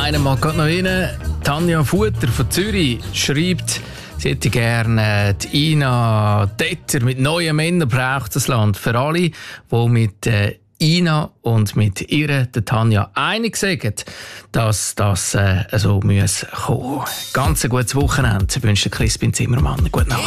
Einer mag gerade noch rein. Tanja Futter von Zürich schreibt, sie hätte gerne die Ina Detter mit neuen Männern braucht das Land. Für alle, die mit Ina und mit ihr, der Tanja, einig sind, dass das so kommen muss. Ganz ein gutes Wochenende wünscht Crispin Zimmermann. Gute Nacht.